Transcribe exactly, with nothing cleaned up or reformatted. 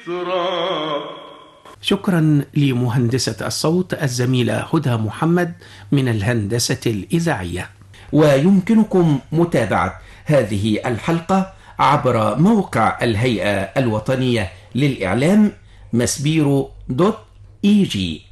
سترا. شكرا لمهندسة الصوت الزميلة هدى محمد من الهندسة الإذاعية. ويمكنكم متابعة هذه الحلقة عبر موقع الهيئة الوطنية للإعلام مسبيرو دوت إي جي.